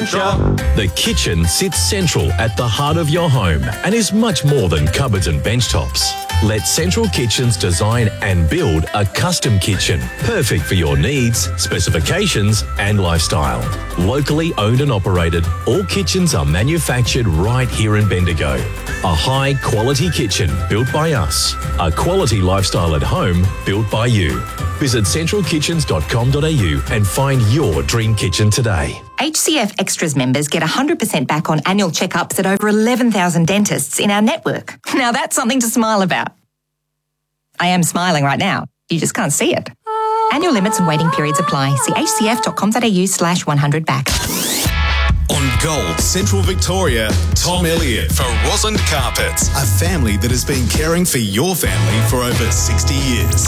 adventure. The kitchen sits central at the heart of your home and is much more than cupboards and benchtops. Let Central Kitchens design and build a custom kitchen, perfect for your needs, specifications and lifestyle. Locally owned and operated, all kitchens are manufactured right here in Bendigo. A high-quality kitchen built by us. A quality lifestyle at home built by you. Visit centralkitchens.com.au and find your dream kitchen today. HCF Extras members get 100% back on annual checkups at over 11,000 dentists in our network. Now that's something to smile about. I am smiling right now. You just can't see it. Annual limits and waiting periods apply. See hcf.com.au/100back. On Gold Central Victoria, Tom Elliott for Roslyn Carpets, a family that has been caring for your family for over 60 years.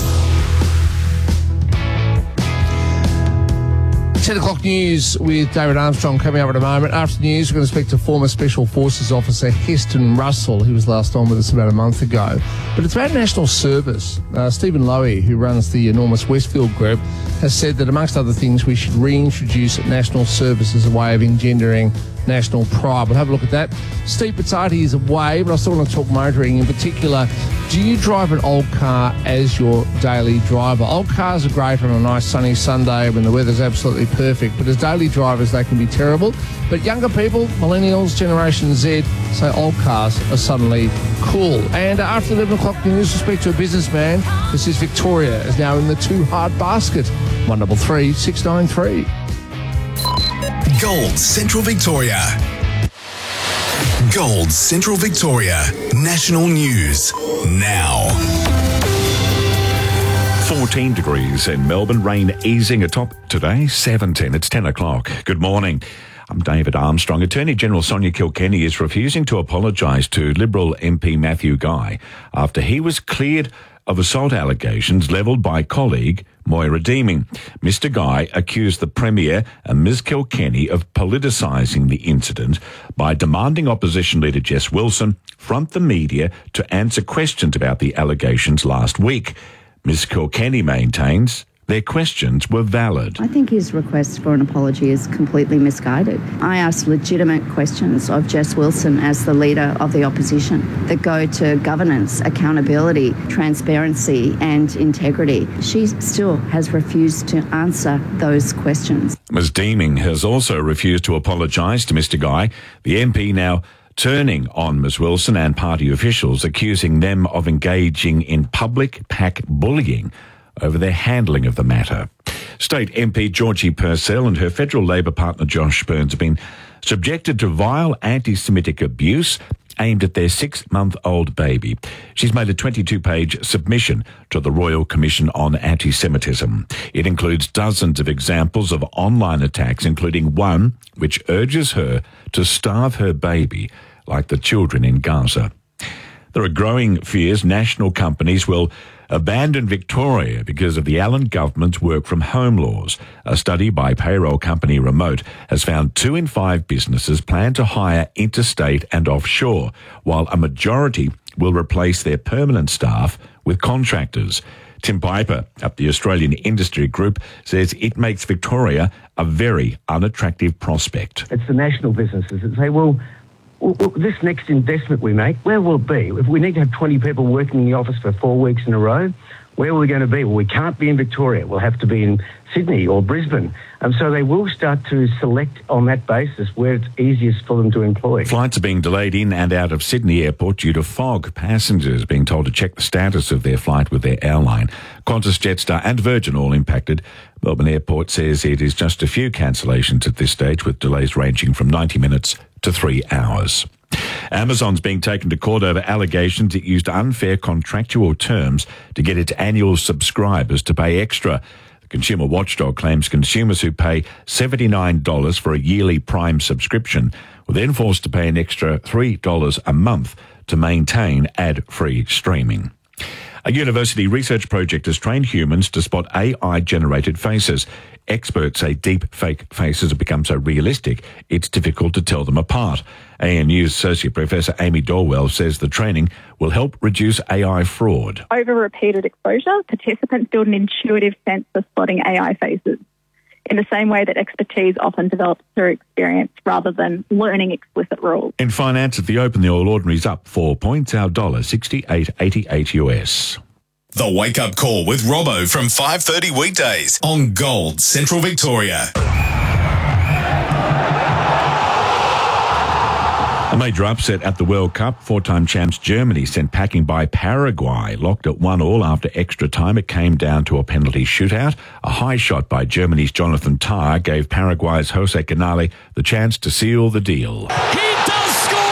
10 o'clock news with David Armstrong coming up in a moment. After the news, we're going to speak to former Special Forces officer Heston Russell, who was last on with us about a month ago. But it's about national service. Stephen Lowy, who runs the enormous Westfield Group, has said that, amongst other things, we should reintroduce national service as a way of engendering national pride. We'll have a look at that. Steve Pizzati is away, but I still want to talk motoring. In particular, do you drive an old car as your daily driver? Old cars are great on a nice sunny Sunday when the weather's absolutely perfect, but as daily drivers they can be terrible. But younger people, millennials, Generation Z, say old cars are suddenly cool. And after 11 o'clock news, we'll speak to a businessman who says Victoria is now in the too hard basket. 133 693. Gold Central Victoria. Gold Central Victoria. National news now. 14 degrees in Melbourne, rain easing atop today, 17. It's 10 o'clock. Good morning. I'm David Armstrong. Attorney General Sonia Kilkenny is refusing to apologise to Liberal MP Matthew Guy after he was cleared of assault allegations levelled by colleague Moira Deeming. Mr Guy accused the Premier and Ms Kilkenny of politicising the incident by demanding opposition leader Jess Wilson front the media to answer questions about the allegations last week. Ms Kilkenny maintains their questions were valid. I think his request for an apology is completely misguided. I asked legitimate questions of Jess Wilson as the leader of the opposition that go to governance, accountability, transparency and integrity. She still has refused to answer those questions. Ms Deeming has also refused to apologise to Mr Guy. The MP now turning on Ms Wilson and party officials, accusing them of engaging in public pack bullying over their handling of the matter. State MP Georgie Purcell and her federal Labor partner Josh Burns have been subjected to vile anti-Semitic abuse aimed at their 6-month-old baby. She's made a 22-page submission to the Royal Commission on Anti-Semitism. It includes dozens of examples of online attacks, including one which urges her to starve her baby like the children in Gaza. There are growing fears national companies will abandon Victoria because of the Allen government's work-from-home laws. A study by payroll company Remote has found 2 in 5 businesses plan to hire interstate and offshore, while a majority will replace their permanent staff with contractors. Tim Piper at the Australian Industry Group says it makes Victoria a very unattractive prospect. It's the national businesses that say, well, this next investment we make, where will it be? If we need to have 20 people working in the office for 4 weeks in a row, where are we going to be? Well, we can't be in Victoria. We'll have to be in Sydney or Brisbane. And so they will start to select on that basis where it's easiest for them to employ. Flights are being delayed in and out of Sydney Airport due to fog. Passengers being told to check the status of their flight with their airline. Qantas, Jetstar and Virgin all impacted. Melbourne Airport says it is just a few cancellations at this stage, with delays ranging from 90 minutes to 3 hours. Amazon's being taken to court over allegations it used unfair contractual terms to get its annual subscribers to pay extra. The Consumer Watchdog claims consumers who pay $79 for a yearly Prime subscription were then forced to pay an extra $3 a month to maintain ad-free streaming. A university research project has trained humans to spot AI-generated faces. Experts say deep fake faces have become so realistic, it's difficult to tell them apart. ANU's Associate Professor Amy Dorwell says the training will help reduce AI fraud. Over repeated exposure, participants build an intuitive sense of spotting AI faces. in the same way that expertise often develops through experience rather than learning explicit rules. In finance at the Open, the All Ordinary's up 4 points, our $1.6888 US. The Wake Up Call with Robbo from 5:30 weekdays on Gold Central Victoria. A major upset at the World Cup. Four-time champs Germany sent packing by Paraguay, locked at 1-1 after extra time. It came down to a penalty shootout. A high shot by Germany's Jonathan Tah gave Paraguay's Jose Canale the chance to seal the deal. He does score!